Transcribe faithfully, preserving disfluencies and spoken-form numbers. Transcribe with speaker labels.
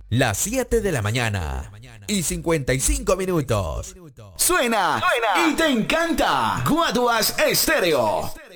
Speaker 1: Las siete de la mañana y cincuenta y cinco minutos.
Speaker 2: Suena, Suena y te encanta. Guaduas Estéreo.